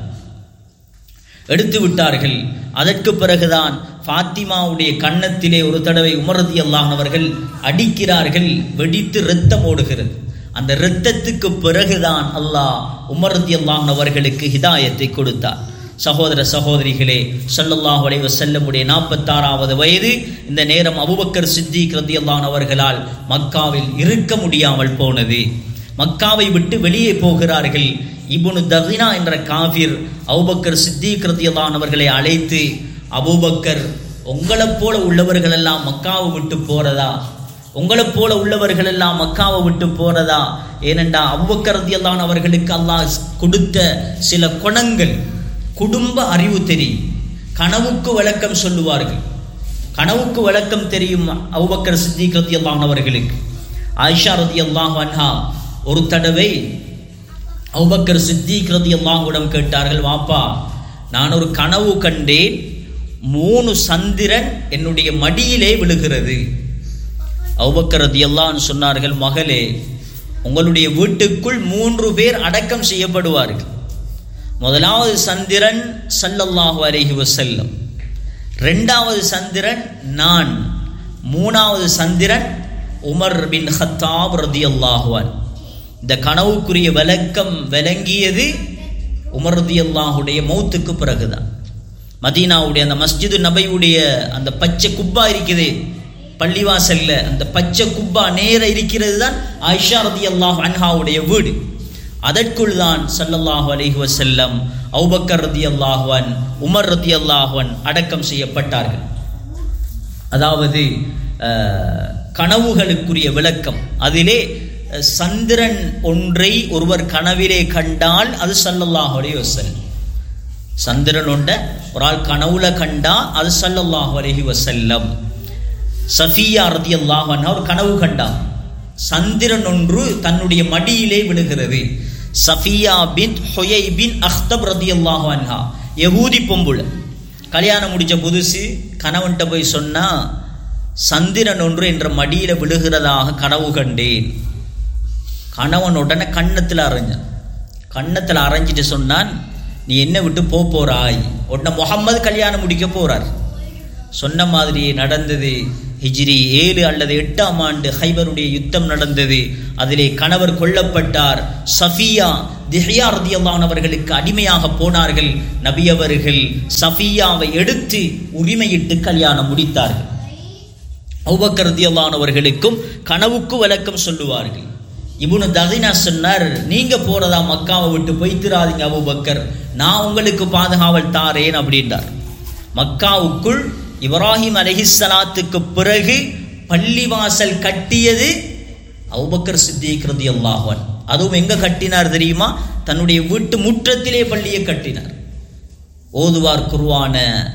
எடுத்து விட்டார்கள் அதற்கு பிறகுதான் ஃபாத்திமாவுடைய கன்னத்திலே ஒரு தடவை உமர் ரலியல்லாஹு அன்ஹு அவர்கள் அடிக்கிறார்கள். வெடித்து இரத்தம் ஓடுகிறது. அந்த இரத்தத்துக்கு பிறகுதான் அல்லாஹ் உமர் ரலியல்லாஹு அன்ஹு அவர்களுக்கு ஹிதாயத்தை கொடுத்தார். சகோதர சகோதரிகளே, ஸல்லல்லாஹு அலைஹி வஸல்லமுடைய நாற்பத்தாறாவது வயது. இந்த நேரம் அபூபக்கர் சித்திக் ரலியல்லாஹு அன்ஹு அவர்களால் மக்காவில் இருக்க முடியாமல் போனது. மக்காவை விட்டு வெளியே போகிறார்கள். இப்னு தகினா என்ற காஃபிர் அபூபக்கர் சித்திக் ரலியல்லாஹு அன்ஹு அவர்களை அழைத்து, அபூபக்கர், உங்களைப் போல உள்ளவர்கள் எல்லாம் மக்காவை விட்டு போறதா? உங்களைப் போல உள்ளவர்கள் எல்லாம் மக்காவை விட்டு போறதா? ஏனென்றா அபூபக்கர் ரலியல்லாஹு அன்ஹு அவர்களுக்கு அல்லாஹ் கொடுத்த சில குணங்கள், குடும்ப அறிவு தெரியும், கனவுக்கு விளக்கம் சொல்லுவார்கள். கனவுக்கு விளக்கம் தெரியும் அபூபக்கர் சித்திக் ரலியல்லாஹு அன்ஹு அவர்களுக்கு. ஆயிஷா ரலியல்லாஹு அன்ஹா ஒரு தடவை அபூபக்கர் சித்திக் ரலியல்லாஹு அன்ஹு கேட்டார்கள், வாப்பா நான் ஒரு கனவு கண்டேன், மூணு சந்திரன் என்னுடைய மடியிலே விழுகிறது. அபூபக்கர் ரலியல்லாஹு அன்ஹு சொன்னார்கள், மகளே உங்களுடைய வீட்டுக்குள் மூன்று பேர் அடக்கம் செய்யப்படுவார்கள். முதலாவது சந்திரன் ஸல்லல்லாஹு அலைஹி வஸல்லம், இரண்டாவது சந்திரன் நான், மூணாவது சந்திரன் உமர் பின் கத்தாப் ரலியல்லாஹு அன்ஹு. இந்த கனவுக்குரிய விளக்கம் விளங்கியது உமர் ரலியல்லாஹுடைய மௌத்துக்கு பிறகுதான். மதீனாவுடைய அந்த மஸ்ஜிது நபையுடைய அந்த பச்சை குப்பா இருக்குது பள்ளிவாசல்ல, அந்த பச்சை குப்பா நேர இருக்கிறது தான் ஆயிஷா ரலியல்லாஹு அன்ஹாவுடைய வீடு. அதற்குள் தான் ஸல்லல்லாஹு அலைஹி வஸல்லம் அபூபக்கர் ரலியல்லாஹு அன்ஹு உமர் ரலியல்லாஹு அன்ஹு அடக்கம் செய்யப்பட்டார்கள். அதாவது கனவுகளுக்குரிய விளக்கம், அதிலே சந்திரன் ஒன்றை ஒருவர் கனவிலே கண்டால் அது ஸல்லல்லாஹு அலைஹி வஸல்லம். சந்திரன் ஒன்றை ஒரு ஆள் கனவுல கண்டா அது ஸல்லல்லாஹு அலைஹி வஸல்லம். சஃபியா ரலியல்லாஹு அன்ஹா ஒரு கனவு கண்டார், சந்திரன் ஒன்று தன்னுடைய மடியிலே விழுகிறது. சஃபியா பின் ஹுயை பின் அக்தப் ரலியல்லாஹு அன்ஹா யஹூதி பொம்புல, கல்யாணம் முடிச்ச புதுசு, கணவன்கிட்ட போய் சொன்னா சந்திரன் ஒன்று என்ற மடியில விழுகிறதாக கனவு கண்டேன். கணவன் உடனே கண்ணத்தில் அரைஞ்சான். கண்ணத்தில் அரைஞ்சிட்டு சொன்னான், நீ என்ன விட்டு போ போறாய். உடனே முகம்மது கல்யாணம் முடிக்க போறார். சொன்ன மாதிரி நடந்தது. ஹிஜ்ரி ஏழு அல்லது எட்டாம் ஆண்டு ஹைபருடைய யுத்தம் நடந்தது. அதிலே கணவர் கொல்லப்பட்டார். சஃபியா திஹ்யா ரலியல்லாஹு அன்ஹு அவர்களுக்கு அடிமையாக போனார்கள். நபி அவர்கள் சஃபியாவை எடுத்து உரிமையிட்டு கல்யாணம் முடித்தார்கள். அபூபக்கர் ரலியல்லாஹு அன்ஹு அவர்களுக்கும் கனவுக்கு விளக்கம் சொல்லுவார்கள். இப்னு தகினா சொன்னார், நீங்க போறதா மக்காவை விட்டு போய்த்திராதீங்க அபூபக்கர், நான் உங்களுக்கு பாதுகாவல் தாரேன் அப்படின்றார். மக்காவுக்குள் இப்ராஹிம் அலைஹிஸ்ஸலாத்துக்கு பிறகு பள்ளிவாசல் கட்டியது அபூபக்கர் சித்திக் ரலியல்லாஹு அன்ஹு. அதுவும் எங்க கட்டினார் தெரியுமா? தன்னுடைய வீட்டு முற்றத்திலே பள்ளியை கட்டினார். ஓதுவார் குர்ஆன,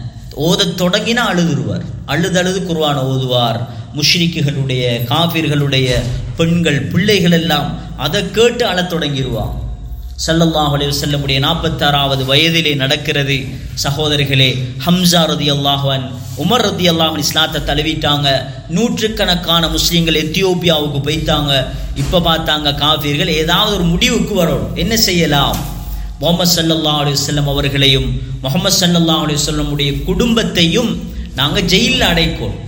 ஓத தொடங்கினா அழுதுருவார், அழுது அழுது குர்ஆன ஓதுவார். முஷ்ரிக்குகளுடைய காஃபிர்களுடைய பெண்கள் பிள்ளைகள் எல்லாம் அதை கேட்டு அழத் தொடங்கிடுவார். ஸல்லல்லாஹு அலைஹி வஸல்லமுடைய நாற்பத்தாறாவது வயதிலே நடக்கிறது. சகோதரிகளே, ஹம்ஸா ரலியல்லாஹு அன்ஹு, உமர் ரலியல்லாஹு அன்ஹு இஸ்லாத்தை தழுவிட்டாங்க. நூற்றுக்கணக்கான முஸ்லீம்கள் எத்தியோப்பியாவுக்கு போய்த்தாங்க. இப்போ பார்த்தாங்க காஃபிர்கள் ஏதாவது ஒரு முடிவுக்கு வரணும், என்ன செய்யலாம்? முஹம்மது ஸல்லல்லாஹு அலைஹி வஸல்லம் அவர்களையும் முஹம்மது ஸல்லல்லாஹு அலைஹி வஸல்லமுடைய குடும்பத்தையும் நாங்கள் ஜெயிலில் அடைக்கோம்.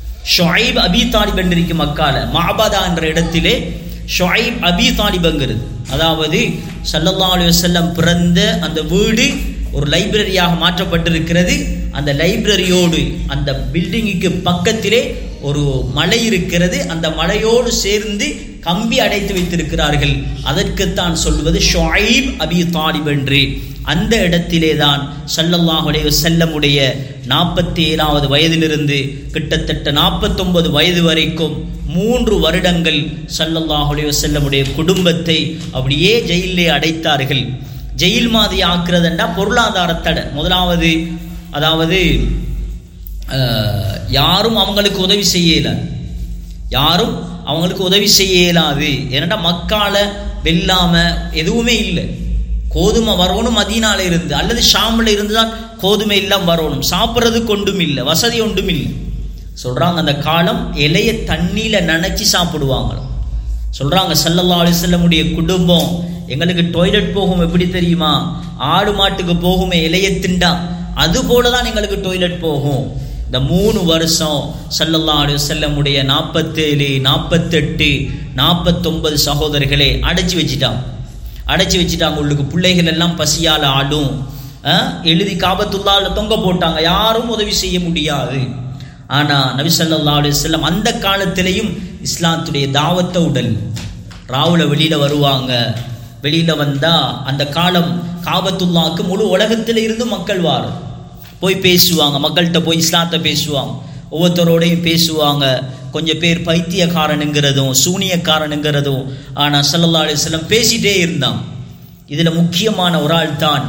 ஷுஐப் அபி தாலிப் என்றிருக்கு மக்கால, மஅபதா என்ற இடத்திலே ஷுஐப் அபி தாலிப்ங்கிறது, அதாவது ஸல்லல்லாஹு அலைஹி வஸல்லம் பிறந்த அந்த வீடு ஒரு லைப்ரரியாக மாற்றப்பட்டிருக்கிறது. அந்த லைப்ரரியோடு அந்த பில்டிங்குக்கு பக்கத்திலே ஒரு மலை இருக்கிறது. அந்த மலையோடு சேர்ந்து கம்பி அடைத்து வைத்திருக்கிறார்கள். அதற்குத்தான் சொல்வது ஷுஐப் அபி தாலிப் என்று. அந்த இடத்திலே தான் ஸல்லல்லாஹு அலைஹி வஸல்லமுடைய நாற்பத்தி ஏழாவது வயதிலிருந்து கிட்டத்தட்ட நாற்பத்தொன்பது வயது வரைக்கும் மூன்று வருடங்கள் ஸல்லல்லாஹு அலைஹி வஸல்லமுடைய குடும்பத்தை அப்படியே ஜெயிலே அடைத்தார்கள். ஜெயில் மாதிரி ஆக்குறதுண்டா பொருளாதார தடை. முதலாவது, அதாவது யாரும் அவங்களுக்கு உதவி செய்யல, யாரும் அவங்களுக்கு உதவி செய்ய இயலாது. ஏன்னா மக்கால வெல்லாம எதுவுமே இல்லை. கோதுமை வரணும் மதீனால இருந்து அல்லது ஷாமில் இருந்து தான் கோதுமை எல்லாம் வரணும். சாப்பிட்றதுக்கு ஒன்றும் இல்லை, வசதி ஒன்றும் இல்லை. சொல்றாங்க அந்த காலம் இலைய தண்ணியில நினைச்சு சாப்பிடுவாங்களாம். சொல்றாங்க ஸல்லல்லாஹு அலைஹி வஸல்லமுடைய குடும்பம், எங்களுக்கு டாய்லெட் போகும் எப்படி தெரியுமா? ஆடு மாட்டுக்கு போகுமே இலைய திண்டா, அது போலதான் எங்களுக்கு டாய்லெட் போகும். இந்த மூணு வருஷம் ஸல்லல்லாஹு அலைஹி வஸல்லமுடைய நாற்பத்தேழு நாற்பத்தெட்டு நாற்பத்தொன்பது சகோதரர்களே அடைச்சி வச்சுட்டாங்க அடைச்சி வச்சுட்டாங்க உள்ளுக்கு. பிள்ளைகள் எல்லாம் பசியால் ஆடும். எழுதி காபத்துல்லாஹ்ல தொங்க போட்டாங்க, யாரும் உதவி செய்ய முடியாது. ஆனா நபி ஸல்லல்லாஹு அலைஹி வஸல்லம் அந்த காலத்திலையும் இஸ்லாத்துடைய தாவத்தை உடல் ராவுல வெளியில வருவாங்க. வெளியில வந்தா அந்த காலம் காபத்துல்லாஹ்க்கு முழு உலகத்தில இருந்து மக்கள் வாரும், போய் பேசுவாங்க, மக்கள்கிட்ட போய் இஸ்லாத்தை பேசுவாங்க, ஒவ்வொருத்தரோடையும் பேசுவாங்க. கொஞ்சம் பேர் பைத்தியக்காரனுங்கிறதும் சூனியக்காரனுங்கிறதும். ஆனால் ஸல்லல்லாஹு அலைஹி வஸல்லம் பேசிட்டே இருந்தான். இதில் முக்கியமான ஒரு ஆள் தான்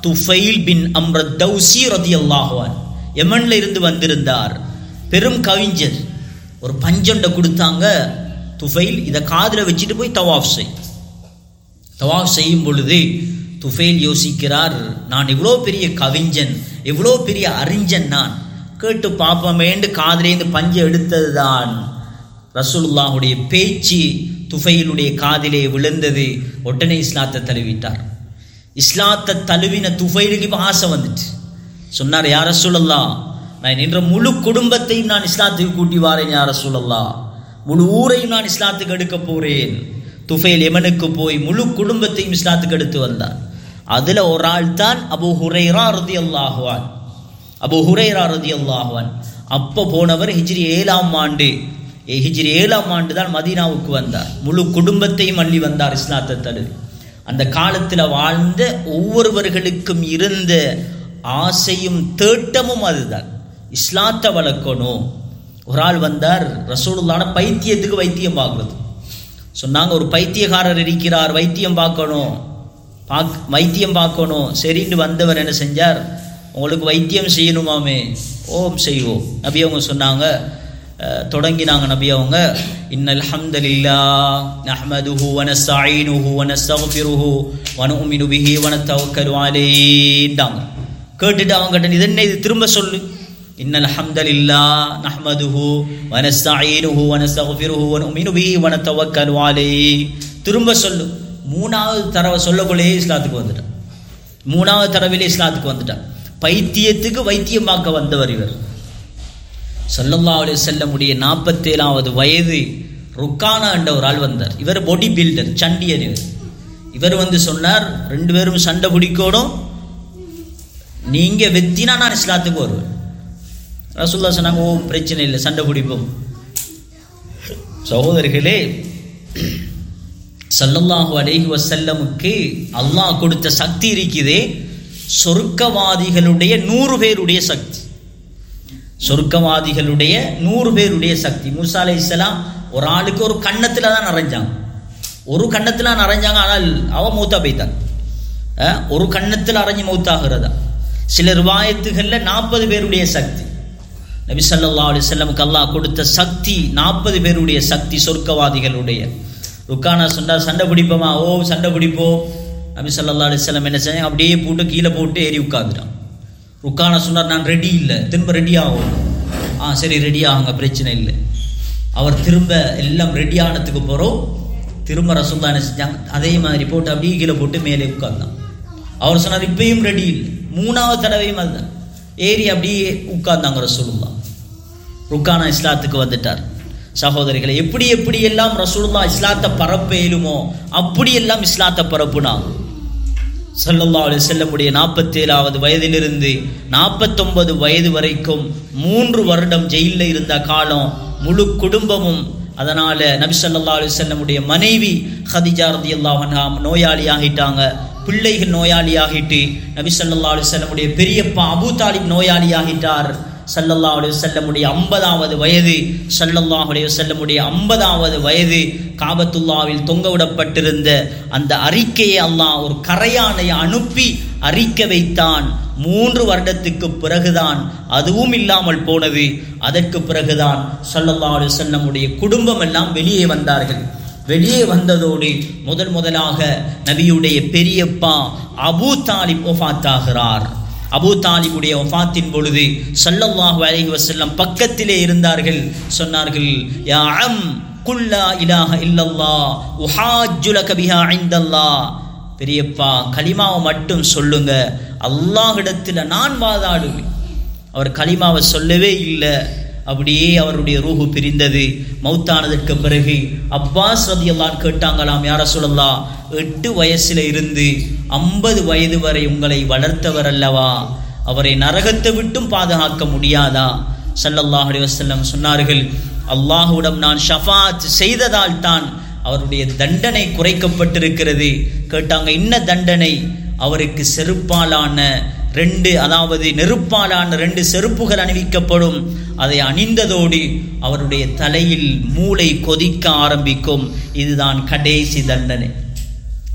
துஃபைல் பின் அம்ர் தௌசி ரலியல்லாஹு அன்ஹு, யமன்ல இருந்து வந்திருந்தார், பெரும் கவிஞர். ஒரு பஞ்சொண்டை கொடுத்தாங்க, துஃபைல் இதை காதில் வச்சுட்டு போய் தவாஃப் செய். தவாஃப் செய்யும் பொழுது துஃபைல் யோசிக்கிறார், நான் இவ்வளோ பெரிய கவிஞன், எவ்வளோ பெரிய அறிஞன், நான் கேட்டு பார்ப்போமேண்டு காதிலேருந்து பஞ்சை எடுத்தது தான் ரசூலுல்லாஹுடைய பேச்சு துஃபைலுடைய காதிலே விழுந்தது. உடனே இஸ்லாத்தை தழுவிட்டார். இஸ்லாத்தை தழுவின துஃபைலுக்கு இப்போ ஆசை வந்துட்டு சொன்னார், யா ரசூலல்லாஹ், நான் என்ற முழு குடும்பத்தையும் நான் இஸ்லாத்துக்கு கூட்டி வாரேன், யா ரசூலல்லாஹ், முழு ஊரையும் நான் இஸ்லாத்துக்கு எடுக்க போறேன். துஃபைல் யமனுக்கு போய் முழு குடும்பத்தையும் இஸ்லாத்துக்கு எடுத்து வந்தார். அதுல ஒரு ஆள் தான் அபூ ஹுரைரா ரலியல்லாஹு அன்ஹு. அபூ ஹுரைரா ரலியல்லாஹு அன்ஹு அப்போ போனவர் ஹிஜ்ரி ஏழாம் ஆண்டு ஹிஜ்ரி ஏழாம் ஆண்டு தான் மதீனாவுக்கு வந்தார். முழு குடும்பத்தையும் அள்ளி வந்தார் இஸ்லாத்தை தழுவி. அந்த காலத்தில் வாழ்ந்த ஒவ்வொருவர்களுக்கும் இருந்த ஆசையும் தேட்டமும் அதுதான், இஸ்லாத்தை வளர்க்கணும். ஒரு ஆள் வந்தார், ரசூலுல்லாஹ் பைத்தியத்துக்கு வைத்தியம் பார்க்கறது சொன்னாங்க. ஒரு பைத்தியக்காரர் இருக்கிறார், வைத்தியம் பார்க்கணும், பாக் வைத்தியம் பார்க்கணும். சரின்னு வந்தவர் என்ன செஞ்சார், உங்களுக்கு வைத்தியம் செய்யணுமாமே, ஓம் செய்வோம். நபி அவங்க சொன்னாங்க, தொடங்கினாங்க நபி அவங்க, இன்னல் ஹம்தலில்லாஹ் நஹ்மதுஹு வ நஸ்தஈனுஹு வ நஸ்தக்ஃபிருஹு வ நுமினு பிஹி வ நத்தவக்கலு அலைஹின்றாங்க. கேட்டுட்டு அவங்க கிட்ட இது என்ன, இது திரும்ப சொல்லு. இன்னல் ஹம்தலில்லாஹ் நஹ்மதுஹு வ நஸ்தஈனுஹு வ நஸ்தக்ஃபிருஹு வ நுமினு பிஹி வ நத்தவக்கலு அலைஹி. திரும்ப சொல்லு. மூணாவது தடவை சொல்லக்குள்ளே இஸ்லாத்துக்கு வந்துட்டான். மூணாவது தடவையிலே இஸ்லாத்துக்கு வந்துட்டான். பைத்தியத்துக்கு வைத்தியம் பார்க்க வந்தவர் இவர். ஸல்லல்லாஹு அலைஹி வஸல்லம் உடைய நாற்பத்தேழாவது வயது ருக்கானா என்ற ஒரு ஆள் வந்தார். இவர் பாடி பில்டர், சண்டியர். இவர் இவர் வந்து சொன்னார், ரெண்டு பேரும் சண்டை பிடிக்கணும், நீங்க வெத்தினா நான் இஸ்லாத்துக்கு வருவேன். ரசூலுல்லாஹ் சொன்னாங்க, ஓ பிரச்சனை இல்லை, சண்டை பிடிப்போம். சகோதரர்களே, ஸல்லல்லாஹு அலைஹி வஸல்லமுக்கு அல்லாஹ் கொடுத்த சக்தி இருக்குதே, சொர்க்கவாதிகளுடைய நூறு பேருடைய சக்தி. சொர்க்கவாதிகளுடைய நூறு பேருடைய சக்தி. மூசா அலைஹிஸ்ஸலாம் ஒரு ஆளுக்கு ஒரு கண்ணத்துல தான் நிறைஞ்சாங்க, ஒரு கண்ணத்துல நிறைஞ்சாங்க. ஆனால் அவன் மௌத்தா போய்த்தான். ஒரு கண்ணத்தில் அரைஞ்சு மௌத்தாகிறதா. சில ரிவாயத்துகள்ல நாற்பது பேருடைய சக்தி. நபி ஸல்லல்லாஹு அலைஹி வஸல்லமுக்கு அல்லாஹ் கொடுத்த சக்தி நாற்பது பேருடைய சக்தி, சொர்க்கவாதிகளுடைய. ருக்கானா சொன்னார், சண்டை பிடிப்போமா? ஓ சண்டை பிடிப்போம். நபி ஸல்லல்லாஹு அலைஹி வஸல்லம் என்ன செஞ்சாங்க, அப்படியே போட்டு கீழே போட்டு ஏறி உட்காந்துட்டான். ருக்கானா சொன்னார், நான் ரெடி இல்லை, திரும்ப ரெடி ஆகும். ஆ சரி ரெடி ஆகுங்க, பிரச்சனை இல்லை. அவர் திரும்ப எல்லாம் ரெடி ஆனதுக்கு போகிறோம். திரும்ப ரசூலுல்லாஹ் என்ன செஞ்சாங்க, அதே மாதிரி போட்டு அப்படியே கீழே போட்டு மேலே உட்கார்ந்தான். அவர் சொன்னார், இப்பயும் ரெடி இல்லை. மூணாவது தடவையும் அதுதான், ஏறி அப்படியே உட்கார்ந்தாங்க ரசூலுல்லாஹ். ருக்கானா இஸ்லாத்துக்கு வந்துட்டார். சகோதரிகளை, எப்படி எப்படி எல்லாம் ரசூலுல்லாஹ் இஸ்லாத்தை பரப்ப இயலுமோ அப்படியெல்லாம் இஸ்லாத்தை பரப்புனாங்க. ஸல்லல்லாஹு அலைஹி வஸல்லம் உடைய நாற்பத்தேழாவது வயதிலிருந்து நாற்பத்தொன்பது வயது வரைக்கும் மூன்று வருடம் ஜெயிலில் இருந்த காலம், முழு குடும்பமும். அதனால நபி ஸல்லல்லாஹு அலைஹி வஸல்லம் உடைய மனைவி ஹதீஜா ரலியல்லாஹு அன்ஹா நோயாளி ஆகிட்டாங்க. பிள்ளைகள் நோயாளி ஆகிட்டு நபி ஸல்லல்லாஹு அலைஹி வஸல்லம் உடைய பெரியப்பா அபூ தாலிப் நோயாளி ஆகிட்டார். ஸல்லல்லாஹு அலைஹி வஸல்லம் உடைய ஐம்பதாவது வயது ஸல்லல்லாஹு அலைஹி வஸல்லம் உடைய ஐம்பதாவது வயது காபத்துல்லாவில் தொங்கவிடப்பட்டிருந்த அந்த அறிக்கையை அல்லாஹ் ஒரு கரையானை அனுப்பி அறிக்க வைத்தான். மூன்று வருடத்துக்கு பிறகுதான் அதுவும் இல்லாமல் போனது. அதற்கு பிறகுதான் ஸல்லல்லாஹு அலைஹி வஸல்லம் உடைய குடும்பம் எல்லாம் வெளியே வந்தார்கள். வெளியே வந்ததோடு முதல் முதலாக நபியுடைய பெரியப்பா அபூ தாலிப் வஃபாத்தாகிறார். அபூ தாலிபுடைய வஃபாத்தின் பொழுது ஸல்லல்லாஹு அலைஹி வஸல்லம் பக்கத்திலே இருந்தார்கள். சொன்னார்கள், யா அம் குல் லா இலாஹ இல்லல்லாஹ் உஹாஜ்ஜு லக பிஹா இன்தல்லாஹ். பெரியப்பா, கலிமாவை மட்டும் சொல்லுங்க, அல்லாஹ்விடத்தில் நான் வாதாடுவேன். அவர் கலிமாவை சொல்லவே இல்லை. அப்படியே அவருடைய ரூஹு பிரிந்தது. மௌத்தானதற்கு பிறகு அப்பாஸ் ரலியல்லாஹு அன்ஹு கேட்டாங்களாம், யா ரசூலல்லாஹ், எட்டு வயசுல இருந்து ஐம்பது வயது வரை உங்களை வளர்த்தவர் அல்லவா, அவரை நரகத்தை விட்டும் பாதுகாக்க முடியாதா? ஸல்லல்லாஹு அலைஹி வஸல்லம் சொன்னார்கள், அல்லாஹ்விடம் நான் ஷஃபாத் செய்ததால் தான் அவருடைய தண்டனை குறைக்கப்பட்டிருக்கிறது. கேட்டாங்க, என்ன தண்டனை? அவருக்கு செருப்பாலான ரெண்டு, அதாவது நெருப்பாலான ரெண்டு செருப்புகள் அணிவிக்கப்படும். அதை அணிந்ததோடு அவருடைய தலையில் மூளை கொதிக்க ஆரம்பிக்கும். இதுதான் கடைசி தண்டனை.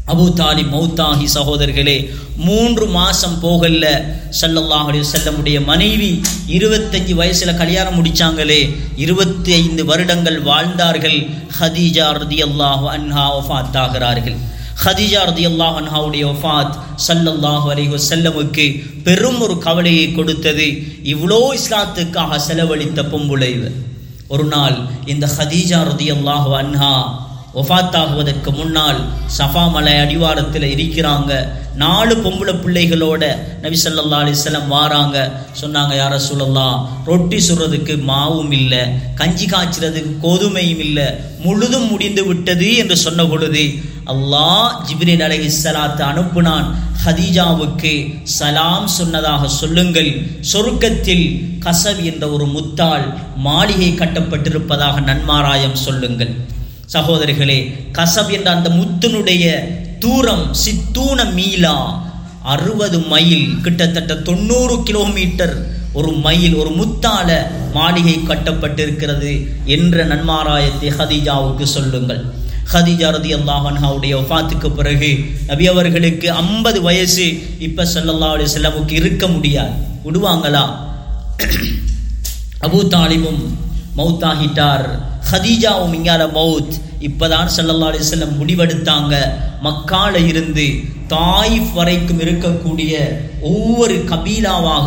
அபூ தாலிப் மௌத்தாகி சகோதரர்களே மூன்று மாசம் போகல ஸல்லல்லாஹு அலைஹி வஸல்லமுடைய மனைவி இருபத்தஞ்சு வயசுல கல்யாணம் முடிச்சாங்களே, இருபத்தி ஐந்து வருடங்கள் வாழ்ந்தார்கள். ஹதீஜா ரதியல்லாஹு அன்ஹா வஃபாத் ஆகிறார்கள். ஹதீஜா ரதியல்லாஹு அன்ஹாவுடைய வஃபாத் ஸல்லல்லாஹு அலைஹி வஸல்லமுக்கு பெரும் ஒரு கவலையை கொடுத்தது. இவ்வளோ இஸ்லாத்துக்காக செலவழித்த பொம்புளைவு ஒரு நாள் இந்த ஹதீஜா ரதியல்லாஹு அன்ஹா வஃபாத்தாகுவதற்கு முன்னால் சஃபா மலை அடிவாரத்தில் இருக்கிறாங்க. நாலு பொம்பளை பிள்ளைகளோட நபி ஸல்லல்லாஹு அலைஹி வஸல்லம் வாராங்க. சொன்னாங்க, யா ரசூலல்லாஹ், ரொட்டி சுடுறதுக்கு மாவும் இல்லை, கஞ்சி காய்ச்சறதுக்கு கோதுமையும் இல்லை, முழுதும் முடிந்து விட்டது என்று சொன்ன பொழுது அல்லாஹ் ஜிப்ரீல் அலைஹிஸ்ஸலாத்தை அனுப்புனான். ஹதீஜாவுக்கு சலாம் சொன்னதாக சொல்லுங்கள், சொர்க்கத்தில் கசப் என்ற ஒரு முத்தால் மாளிகை கட்டப்பட்டிருப்பதாக நன்மாராயம் சொல்லுங்கள். சகோதரிகளே, கசப் என்ற அந்த முத்தினுடைய தூரம் சித்தூன மீலா, அறுபது மைல், கிட்டத்தட்ட தொண்ணூறு கிலோமீட்டர் ஒரு மைல் ஒரு முத்தால மாளிகை கட்டப்பட்டிருக்கிறது என்ற நன்மாராயத்தை ஹதீஜாவுக்கு சொல்லுங்கள். ஹதீஜா ரலியல்லாஹு அன்ஹாவுடைய வஃபாத்துக்கு பிறகு நபி அவர்களுக்கு ஐம்பது வயசு. இப்ப ஸல்லல்லாஹு அலைஹி வஸல்லமுக்கு இருக்க முடியாது, விடுவாங்களா? அபூ தாலிபும் மௌத்தாகிட்டார், ஹதீஜாவும் இங்கால மௌத். இப்பதான் ஸல்லல்லாஹு அலைஹி வஸல்லம் முடிவெடுத்தாங்க, மக்கால இருந்து தாயிஃப் வரைக்கும் இருக்கக்கூடிய ஒவ்வொரு கபீலாவாக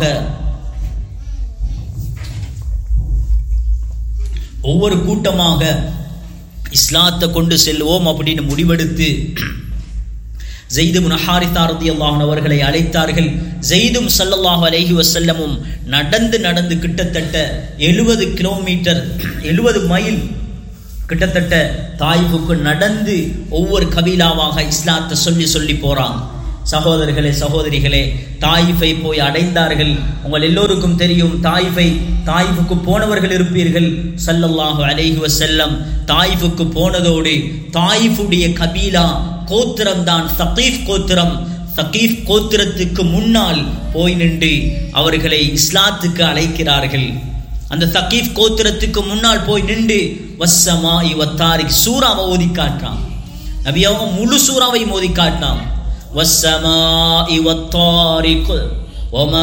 ஒவ்வொரு கூட்டமாக இஸ்லாத்தை கொண்டு செல்வோம் அப்படின்னு முடிவெடுத்து ஸைத் இப்னு ஹாரிஸா ரலியல்லாஹு அன்ஹு அவர்களை அழைத்தார்கள். ஸைதும் ஸல்லல்லாஹு அலைஹி வஸல்லமும் நடந்து நடந்து கிட்டத்தட்ட எழுபது கிலோமீட்டர் எழுபது மைல் கிட்டத்தட்ட தாயிஃபுக்கு நடந்து ஒவ்வொரு கபீலாவாக இஸ்லாத்தை சொல்லி சொல்லி போறாங்க. சகோதரர்களே சகோதரிகளே, தாயிஃபை போய் அடைந்தார்கள். உங்கள் எல்லோருக்கும் தெரியும், தாயிஃபை தாயிஃபுக்கு போனவர்கள் இருப்பீர்கள். ஸல்லல்லாஹு அலைஹி வஸல்லம் தாயிஃபுக்கு போனதோடு தாயிஃபுடைய கபீலா கோத்திரம் தான் சகீஃப் கோத்திரம். சகீஃப் கோத்திரத்துக்கு முன்னால் போய் நின்று அவர்களை இஸ்லாத்துக்கு அழைக்கிறார்கள். அந்த சகீஃப் கோத்திரத்துக்கு முன்னால் போய் நின்று வஸ்ஸமாஇ வத்தாரிக் சூராவை ஓதி காட்டுறான். நபி அவங்க முழு சூறாவை ஓதி காட்டினான். வஸ்ஸமாஇ வத்தாரிக் வமா